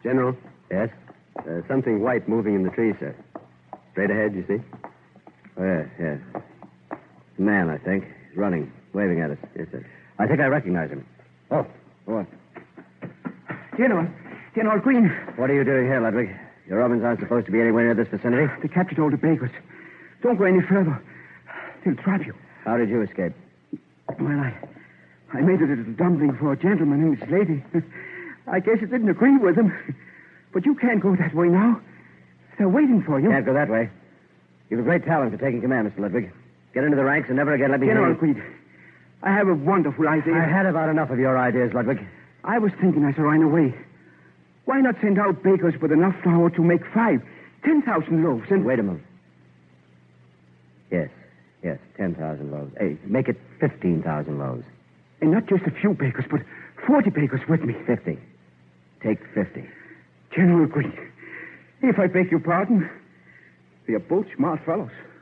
General, Yes? something white moving in the trees, sir. Straight ahead, you see? Oh, yes. A man, I think. He's running, waving at us. Yes, sir. I think I recognize him. Oh, what? General Green. What are you doing here, Ludwig? Your Romans aren't supposed to be anywhere near this vicinity. They captured all the bakers. Don't go any further. They'll trap you. How did you escape? Well, I made a little dumpling for a gentleman and his lady. I guess it didn't agree with them. But you can't go that way now. They're waiting for you. Can't go that way. You have a great talent for taking command, Mr. Ludwig. Get into the ranks and never again let me General hear you. Creed, I have a wonderful idea. I had about enough of your ideas, Ludwig. I was thinking as I ran away. Why not send out bakers with enough flour to make 10,000 loaves and... Wait a moment. Yes, 10,000 loaves. Hey, make it 15,000 loaves. And not just a few bakers, but 40 bakers with me. 50. Take 50. General Green, if I beg your pardon, they are both smart fellows.